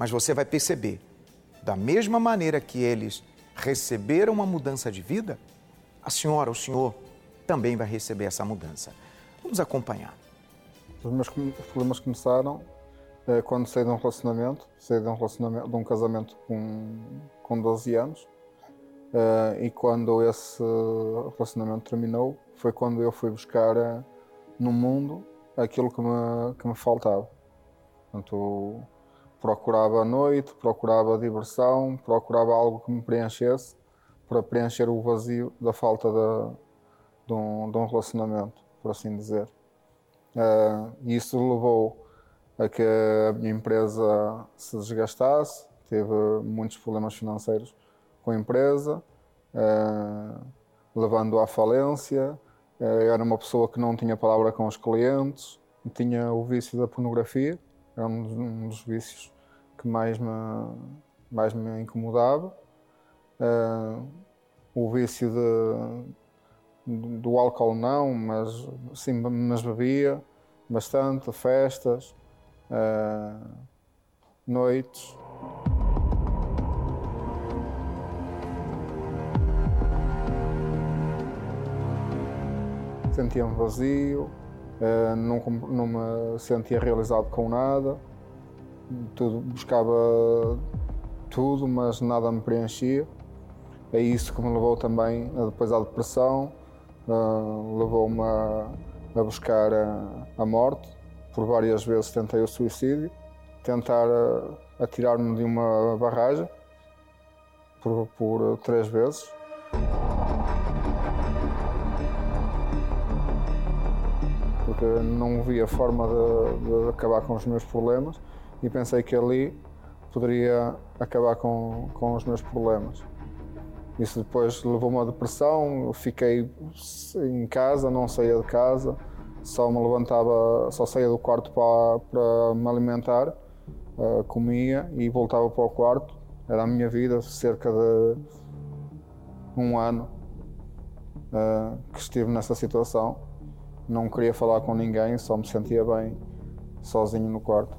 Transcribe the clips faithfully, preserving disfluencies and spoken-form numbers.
Mas você vai perceber, da mesma maneira que eles receberam uma mudança de vida, a senhora, o senhor, também vai receber essa mudança. Vamos acompanhar. Os meus problemas começaram é, quando saí de um relacionamento, saí de um, relacionamento, de um casamento com, com doze anos, é, e quando esse relacionamento terminou, foi quando eu fui buscar é, no mundo aquilo que me, que me faltava. Portanto, procurava a noite, procurava a diversão, procurava algo que me preenchesse para preencher o vazio da falta de, de, um, de um relacionamento, por assim dizer. Uh, isso levou a que a minha empresa se desgastasse, teve muitos problemas financeiros com a empresa, uh, levando à falência. Uh, eu era uma pessoa que não tinha palavra com os clientes, tinha o vício da pornografia, era um dos, um dos vícios que mais me, mais me incomodava. Uh, o vício de, do álcool não, mas sim, mas bebia bastante, festas, uh, noites. Sentia-me vazio, uh, não, não me sentia realizado com nada, tudo, buscava tudo, mas nada me preenchia. É isso que me levou também depois à depressão, uh, levou-me a, a buscar a, a morte. Por várias vezes tentei o suicídio, tentar uh, atirar-me de uma barragem, por, por uh, três vezes. Porque não via forma de, de acabar com os meus problemas e pensei que ali poderia acabar com, com os meus problemas. Isso depois levou-me à depressão, eu fiquei em casa, não saía de casa, só me levantava, só saía do quarto para, para me alimentar, uh, comia e voltava para o quarto. Era a minha vida, cerca de um ano uh, que estive nessa situação. Não queria falar com ninguém, só me sentia bem sozinho no quarto.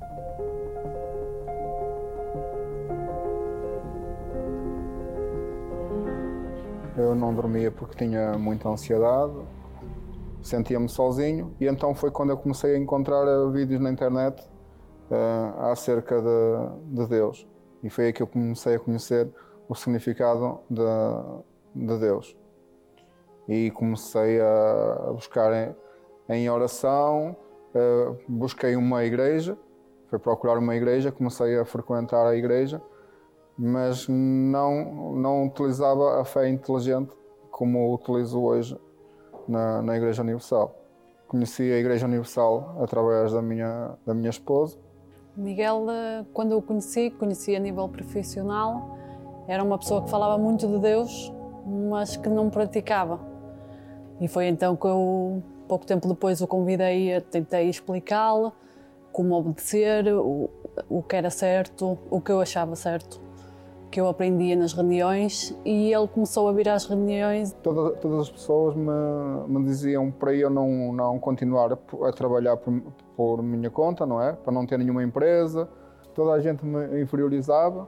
Eu não dormia porque tinha muita ansiedade, sentia-me sozinho e então foi quando eu comecei a encontrar vídeos na internet uh, acerca de, de Deus. E foi aí que eu comecei a conhecer o significado de, de Deus. E comecei a, a buscar em, em oração, uh, busquei uma igreja, fui procurar uma igreja, comecei a frequentar a igreja, mas não, não utilizava a fé inteligente como utilizo hoje na, na Igreja Universal. Conheci a Igreja Universal através da minha, da minha esposa. Miguel, quando eu o conheci, conheci a nível profissional, era uma pessoa que falava muito de Deus, mas que não praticava. E foi então que eu, pouco tempo depois, o convidei, tentei explicá-lo como obedecer, o, o que era certo, o que eu achava certo, que eu aprendia nas reuniões, e ele começou a vir às reuniões. Todas, todas as pessoas me, me diziam para eu não, não continuar a, a trabalhar por, por minha conta, não é? Para não ter nenhuma empresa. Toda a gente me inferiorizava,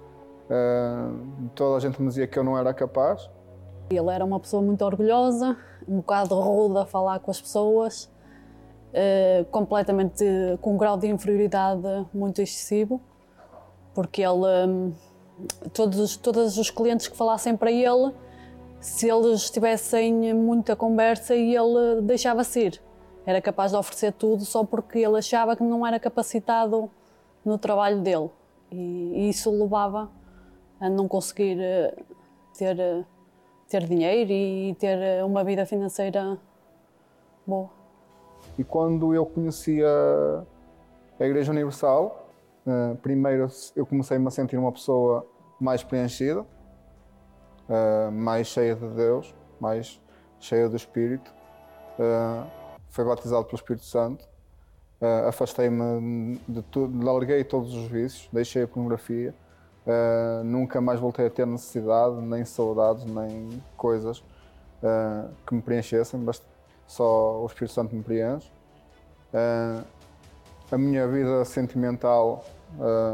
uh, toda a gente me dizia que eu não era capaz. Ele era uma pessoa muito orgulhosa, um bocado rude a falar com as pessoas, uh, completamente com um grau de inferioridade muito excessivo, porque ele... Um, Todos, todos os clientes que falassem para ele, se eles tivessem muita conversa, ele deixava-se ir. Era capaz de oferecer tudo só porque ele achava que não era capacitado no trabalho dele. E isso levava a não conseguir ter, ter dinheiro e ter uma vida financeira boa. E quando eu conheci a, a Igreja Universal, Uh, primeiro eu comecei-me a sentir uma pessoa mais preenchida, uh, mais cheia de Deus, mais cheia do Espírito. Uh, fui batizado pelo Espírito Santo, uh, afastei-me de tudo, larguei todos os vícios, deixei a pornografia, uh, nunca mais voltei a ter necessidade, nem saudades, nem coisas uh, que me preenchessem, basta só o Espírito Santo me preenche. Uh, A minha vida sentimental uh,